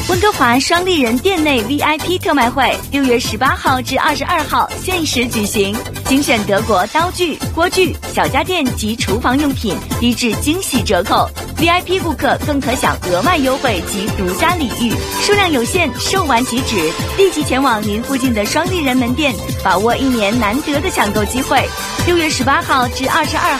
温哥华双立人店内 VIP 特卖会6月18号至22号限时举行，精选德国刀具、锅具、小家电及厨房用品低至惊喜折扣。VIP 顾客更可享额外优惠及独家礼遇，数量有限，售完即止，立即前往您附近的双立人门店，把握1年难得的抢购机会。6月18号至22号。